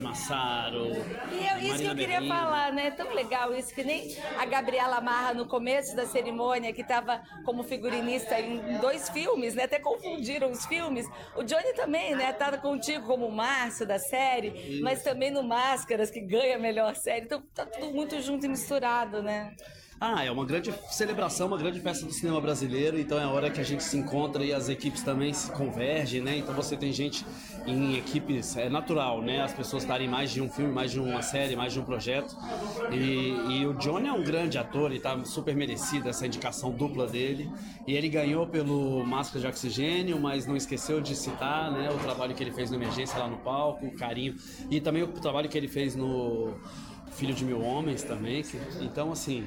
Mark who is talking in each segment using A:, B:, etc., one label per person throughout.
A: Massaro,
B: Isso que eu queria falar, né? É tão legal isso, que nem a Gabriela Marra no começo da cerimônia, que estava como figurinista em 2 filmes, né? Até confundiram os filmes. O Johnny também, né? Tá contigo como o Márcio da série, mas também no Máscaras, que ganha a melhor série. Então tá tudo muito junto e misturado, né?
A: É uma grande celebração, uma grande festa do cinema brasileiro, então é a hora que a gente se encontra e as equipes também se convergem, né? Então você tem gente em equipes, é natural, né? As pessoas estarem em mais de um filme, mais de uma série, mais de um projeto. E o Johnny é um grande ator e tá super merecido essa indicação dupla dele. E ele ganhou pelo Máscara de Oxigênio, mas não esqueceu de citar, né, o trabalho que ele fez no Emergência lá no palco, o carinho. E também o trabalho que ele fez no Filho de Mil Homens também. Então, assim...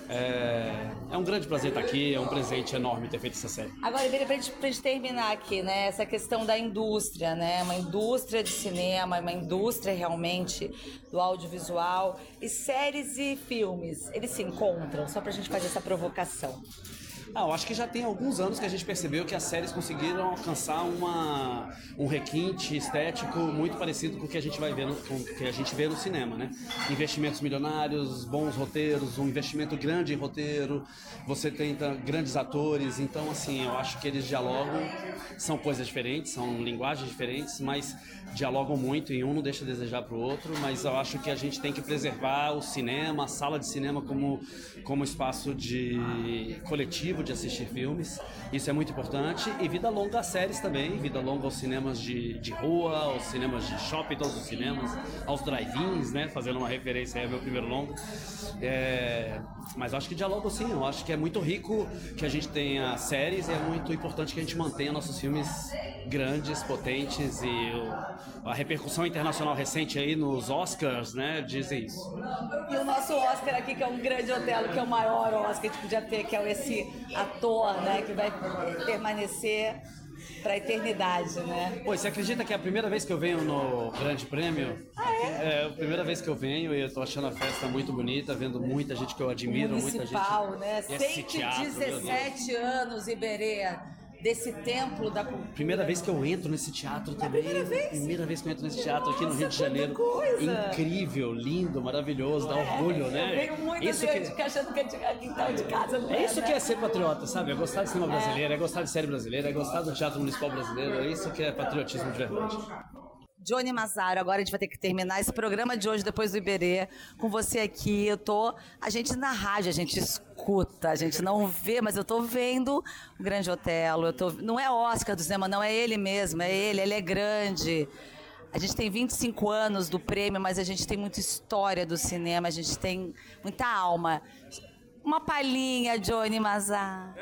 A: É um grande prazer estar aqui, é um presente enorme ter feito essa série.
B: Agora, pra gente terminar aqui, né, essa questão da indústria, né, uma indústria de cinema, uma indústria realmente do audiovisual, e séries e filmes, eles se encontram, só pra gente fazer essa provocação.
A: Eu acho que já tem alguns anos que a gente percebeu que as séries conseguiram alcançar um requinte estético muito parecido com o que a gente vai ver com o que a gente vê no cinema, né? Investimentos milionários, bons roteiros, um investimento grande em roteiro, você tem grandes atores, então assim, eu acho que eles dialogam, são coisas diferentes, são linguagens diferentes, mas dialogam muito e um não deixa a desejar para o outro, mas eu acho que a gente tem que preservar o cinema, a sala de cinema como espaço de coletivo de assistir filmes, isso é muito importante, e vida longa às séries também, vida longa aos cinemas de rua, aos cinemas de shopping, todos os cinemas, aos drive-ins, né, fazendo uma referência ao meu primeiro longa, mas eu acho que dialogo sim, eu acho que é muito rico que a gente tenha séries e é muito importante que a gente mantenha nossos filmes grandes, potentes, e a repercussão internacional recente aí nos Oscars, né, dizem isso.
B: E o nosso Oscar aqui, que é um grande Otelo, que é o maior Oscar que a gente podia ter, que é esse ator, né, que vai permanecer pra eternidade, né?
A: Pô, você acredita que é a primeira vez que eu venho no Grande Prêmio? É a primeira vez que eu venho e eu tô achando a festa muito bonita, vendo muita gente que eu admiro, muita gente.
B: Municipal, né?
A: Esse teatro,
B: 117 anos, Iberê, desse templo da cultura.
A: Primeira vez que eu entro nesse teatro também. Primeira vez que eu entro nesse teatro aqui no Rio de Janeiro.
B: Coisa.
A: Incrível, lindo, maravilhoso, dá orgulho, né?
B: Eu venho muito
A: isso
B: achando que é quintal de casa.
A: É isso que é ser patriota, sabe? É gostar de cinema brasileiro, é gostar de série brasileira, é gostar do teatro municipal brasileiro, é isso que é patriotismo de verdade.
B: Johnny Massaro, agora a gente vai ter que terminar esse programa de hoje depois do Iberê, com você aqui. A gente na rádio, a gente escuta, a gente não vê, mas eu tô vendo o Grande Otelo, não é Oscar do cinema, não, é ele mesmo, ele é grande. A gente tem 25 anos do prêmio, mas a gente tem muita história do cinema, a gente tem muita alma. Uma palhinha, Johnny Massaro.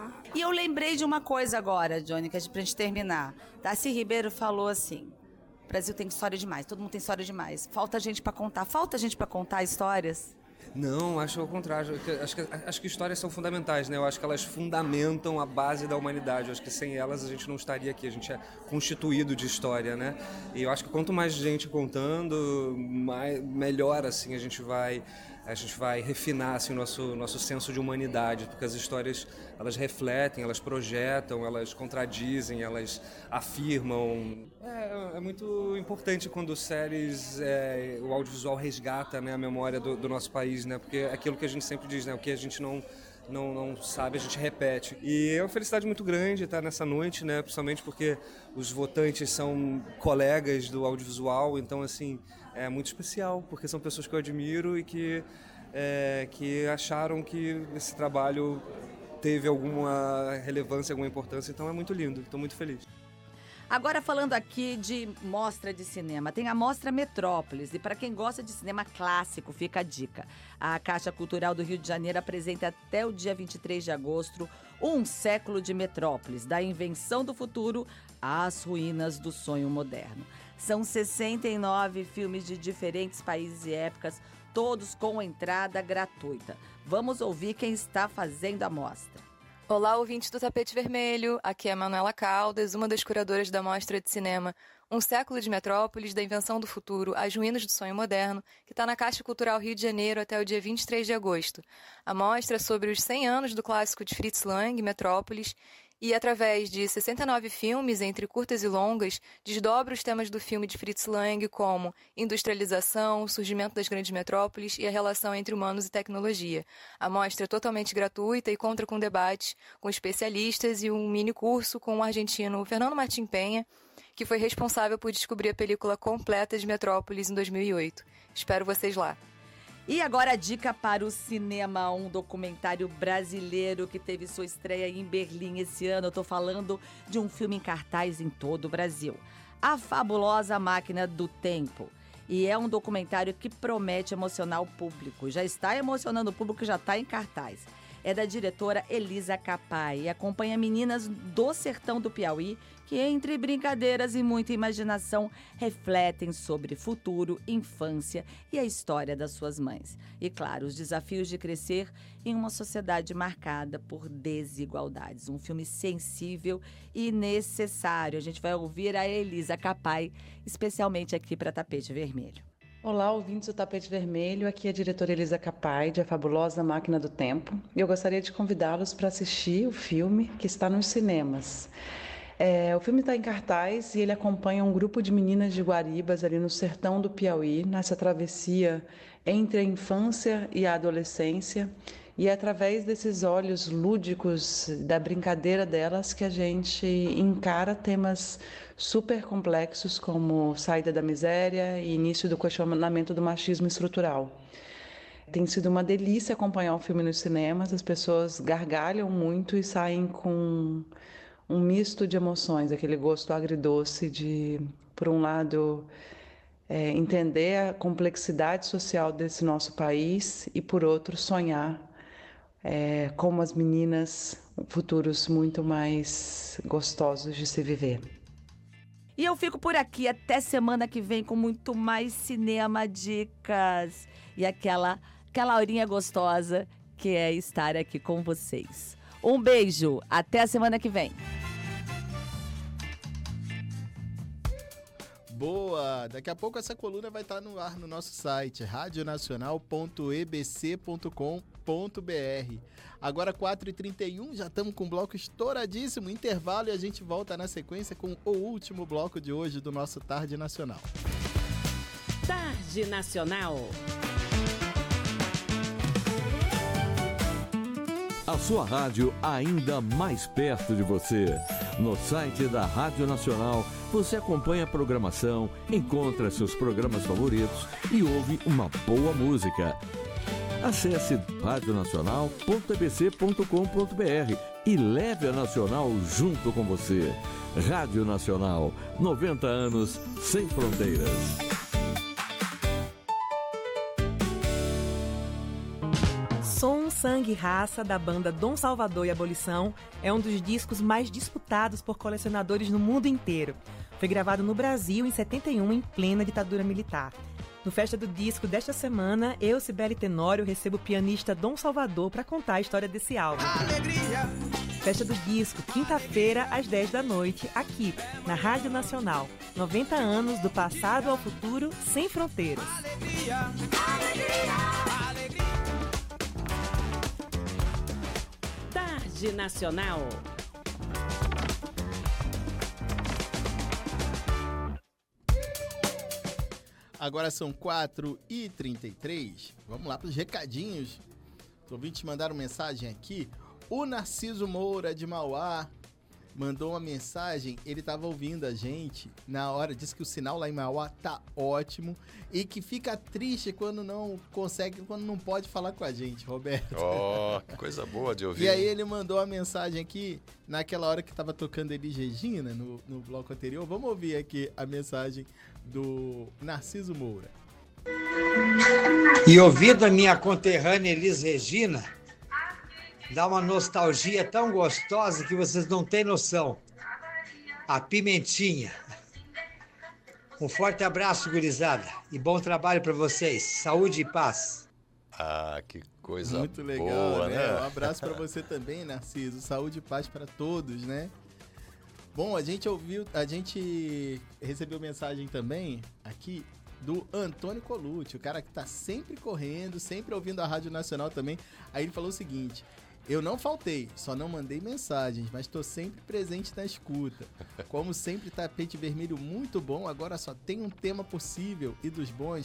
B: E eu lembrei de uma coisa agora, Johnny, pra gente terminar. Darcy Ribeiro falou assim: o Brasil tem história demais, todo mundo tem história demais. Falta gente pra contar histórias?
C: Não, acho ao contrário. Acho que histórias são fundamentais, né? Eu acho que elas fundamentam a base da humanidade. Eu acho que sem elas a gente não estaria aqui. A gente é constituído de história, né? E eu acho que quanto mais gente contando, melhor assim a gente vai refinar assim, o nosso senso de humanidade, porque as histórias, elas refletem, elas projetam, elas contradizem, elas afirmam. É muito importante quando séries, o audiovisual resgata, né, a memória do nosso país, né, porque é aquilo que a gente sempre diz, né, o que a gente não sabe, a gente repete. E é uma felicidade muito grande estar nessa noite, né? Principalmente porque os votantes são colegas do audiovisual, então assim, é muito especial, porque são pessoas que eu admiro e que acharam que esse trabalho teve alguma relevância, alguma importância, então é muito lindo, estou muito feliz.
B: Agora falando aqui de mostra de cinema, tem a Mostra Metrópolis, e para quem gosta de cinema clássico, fica a dica. A Caixa Cultural do Rio de Janeiro apresenta até o dia 23 de agosto Um Século de Metrópolis, da invenção do futuro às ruínas do sonho moderno. São 69 filmes de diferentes países e épocas, todos com entrada gratuita. Vamos ouvir quem está fazendo a mostra.
D: Olá, ouvintes do Tapete Vermelho, aqui é a Manuela Caldas, uma das curadoras da Mostra de Cinema Um Século de Metrópolis, da Invenção do Futuro às Ruínas do Sonho Moderno, que está na Caixa Cultural Rio de Janeiro até o dia 23 de agosto. A mostra é sobre os 100 anos do clássico de Fritz Lang, Metrópolis, e, através de 69 filmes, entre curtas e longas, desdobra os temas do filme de Fritz Lang, como industrialização, o surgimento das grandes metrópoles e a relação entre humanos e tecnologia. A mostra é totalmente gratuita e conta com debates com especialistas e um mini curso com o argentino Fernando Martim Penha, que foi responsável por descobrir a película completa de Metrópolis em 2008. Espero vocês lá.
B: E agora a dica para o cinema, um documentário brasileiro que teve sua estreia em Berlim esse ano. Eu tô falando de um filme em cartaz em todo o Brasil. A Fabulosa Máquina do Tempo. E é um documentário que promete emocionar o público. Já está emocionando o público, já está em cartaz. É da diretora Elisa Capai e acompanha meninas do sertão do Piauí que, entre brincadeiras e muita imaginação, refletem sobre futuro, infância e a história das suas mães. E, claro, os desafios de crescer em uma sociedade marcada por desigualdades. Um filme sensível e necessário. A gente vai ouvir a Elisa Capai, especialmente aqui para Tapete Vermelho.
E: Olá, ouvintes do Tapete Vermelho, aqui é a diretora Elisa Capai, de A Fabulosa Máquina do Tempo. E eu gostaria de convidá-los para assistir o filme que está nos cinemas. O filme está em cartaz e ele acompanha um grupo de meninas de Guaribas, ali no sertão do Piauí, nessa travessia entre a infância e a adolescência. E é através desses olhos lúdicos, da brincadeira delas, que a gente encara temas super complexos como saída da miséria e início do questionamento do machismo estrutural. Tem sido uma delícia acompanhar o filme nos cinemas, as pessoas gargalham muito e saem com um misto de emoções, aquele gosto agridoce de, por um lado, entender a complexidade social desse nosso país e, por outro, sonhar como as meninas, futuros muito mais gostosos de se viver.
B: E eu fico por aqui até semana que vem com muito mais cinema, dicas e aquela horinha gostosa que é estar aqui com vocês. Um beijo, até a semana que vem.
F: Boa! Daqui a pouco essa coluna vai estar no ar no nosso site, radionacional.ebc.com.br. Agora 4h31, já estamos com um bloco estouradíssimo, intervalo, e a gente volta na sequência com o último bloco de hoje do nosso Tarde Nacional.
G: Tarde Nacional.
H: A sua rádio ainda mais perto de você. No site da Rádio Nacional, você acompanha a programação, encontra seus programas favoritos e ouve uma boa música. Acesse radionacional.ebc.com.br e leve a Nacional junto com você. Rádio Nacional, 90 anos sem fronteiras.
I: Som, Sangue e Raça, da banda Dom Salvador e Abolição, é um dos discos mais disputados por colecionadores no mundo inteiro. Foi gravado no Brasil em 71, em plena ditadura militar. No Festa do Disco desta semana, eu, Cibele Tenório, recebo o pianista Dom Salvador para contar a história desse álbum. Alegria. Festa do Disco, quinta-feira, às 10 da noite, aqui, na Rádio Nacional. 90 anos do passado ao futuro, sem fronteiras. Alegria. Alegria.
G: Tarde Nacional.
F: Agora são 4h33. Vamos lá para os recadinhos. Os ouvintes mandaram mensagem aqui. O Narciso Moura, de Mauá, mandou uma mensagem. Ele estava ouvindo a gente na hora. Disse que o sinal lá em Mauá tá ótimo e que fica triste quando não consegue, quando não pode falar com a gente, Roberto.
J: Oh, que coisa boa de ouvir.
F: E aí ele mandou uma mensagem aqui naquela hora que estava tocando Elis Regina no bloco anterior. Vamos ouvir aqui a mensagem do Narciso Moura.
K: E ouvindo a minha conterrânea Elis Regina, dá uma nostalgia tão gostosa que vocês não têm noção. A Pimentinha. Um forte abraço, gurizada, e bom trabalho para vocês. Saúde e paz.
J: Ah, que coisa
F: muito legal,
J: boa, né?
F: Um abraço para você também, Narciso. Saúde e paz para todos, né? Bom, a gente recebeu mensagem também aqui do Antônio Colucci, o cara que tá sempre correndo, sempre ouvindo a Rádio Nacional também. Aí ele falou o seguinte: Eu não faltei, só não mandei mensagens, mas tô sempre presente na escuta. Como sempre, Tapete Vermelho muito bom, agora só tem um tema possível e dos bons.